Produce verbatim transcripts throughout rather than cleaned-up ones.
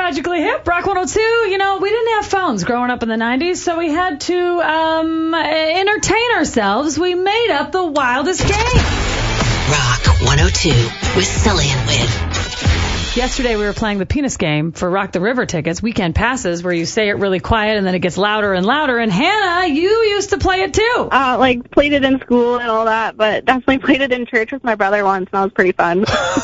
Tragically Hip, Rock one oh two. You know, we didn't have phones growing up in the nineties, so we had to um, entertain ourselves. We made up the wildest game. Rock one oh two with Sully and Win. Yesterday we were playing the penis game for Rock the River tickets, weekend passes, where you say it really quiet and then it gets louder and louder. And Hannah, you used to play it too. Uh, like, played it in school and all that, but definitely played it in church with my brother once, and that was pretty fun.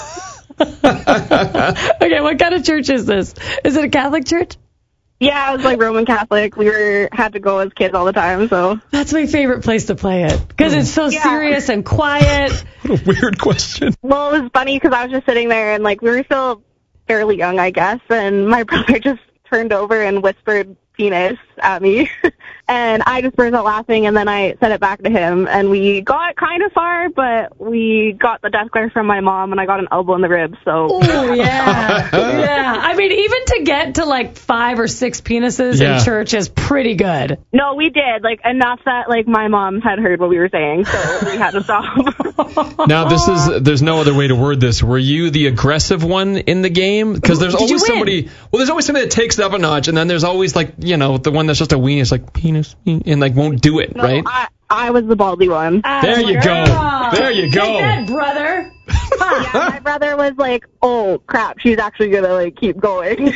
Okay, what kind of church is this? Is it a Catholic church? Yeah, it was like Roman Catholic. We were had to go as kids all the time, so. That's my favorite place to play it, because it's so Yeah. serious and quiet. What a weird question. Well, it was funny because I was just sitting there, and, like, we were still fairly young, I guess, and my brother just turned over and whispered penis at me. And I just burst out laughing, and then I said it back to him, and we got kind of far, but we got the death glare from my mom, and I got an elbow in the ribs, so. Oh, yeah. Yeah. I mean, even to get to like five or six penises Yeah. in church is pretty good. No, we did, like, enough that, like, my mom had heard what we were saying, so we had to stop. Now, this is, there's no other way to word this. Were you the aggressive one in the game? Because there's Did you always win? somebody, well, there's always somebody that takes it up a notch, and then there's always, like, you know, the one that's just a weenie, it's like, penis, and, like, won't do it, No, right? I, I was the baldy one. There you go. There you go. Take that, brother. Yeah, my brother was like, oh, crap, she's actually going to, like, keep going. And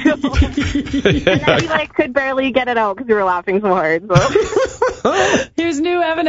then we, like, could barely get it out because we were laughing so hard, so. Here's new evidence.